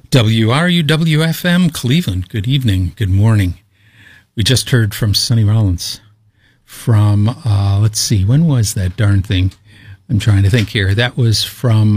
WRUW-FM Cleveland. Good evening. Good morning. We just heard from Sonny Rollins from, let's see, when was that darn thing? I'm trying to think here. That was from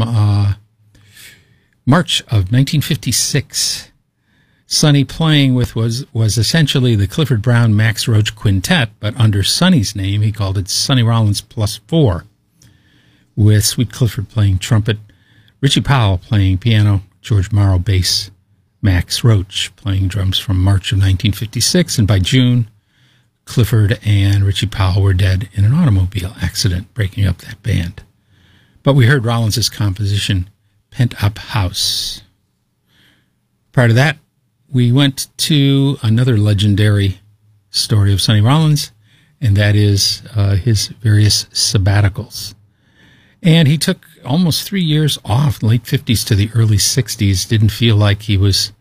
March of 1956. Sonny playing with was essentially the Clifford Brown Max Roach Quintet, but under Sonny's name, he called it Sonny Rollins Plus 4, with Sweet Clifford playing trumpet, Richie Powell playing piano, George Morrow bass, Max Roach playing drums from March of 1956, and by June, Clifford and Richie Powell were dead in an automobile accident, breaking up that band. But we heard Rollins' composition, Pent Up House. Prior to that, we went to another legendary story of Sonny Rollins, and that is his various sabbaticals. And he took almost 3 years off, late 50s to the early 60s, didn't feel like he was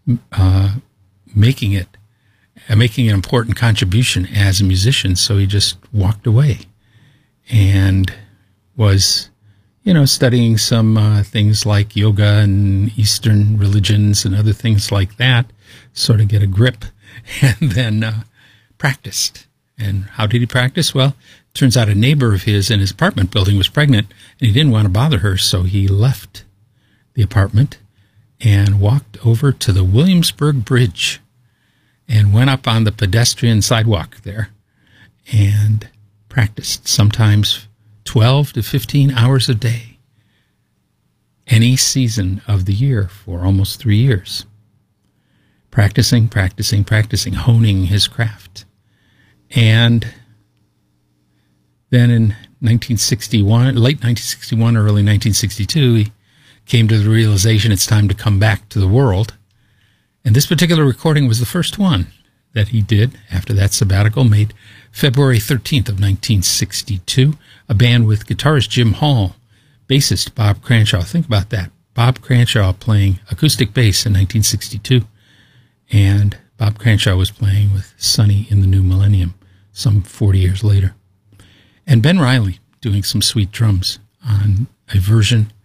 making an important contribution as a musician, so he just walked away and was, studying some things like yoga and Eastern religions and other things like that, sort of get a grip, and then practiced. And how did he practice? Well, turns out a neighbor of his in his apartment building was pregnant, and he didn't want to bother her, so he left the apartment and walked over to the Williamsburg Bridge and went up on the pedestrian sidewalk there and practiced, sometimes 12 to 15 hours a day, any season of the year for almost 3 years. Practicing, honing his craft. And then in 1961, late 1961 or early 1962, he came to the realization it's time to come back to the world. And this particular recording was the first one that he did after that sabbatical, made February 13th of 1962, a band with guitarist Jim Hall, bassist Bob Cranshaw. Think about that. Bob Cranshaw playing acoustic bass in 1962. And Bob Cranshaw was playing with Sonny in the new millennium some 40 years later. And Ben Riley doing some sweet drums on a version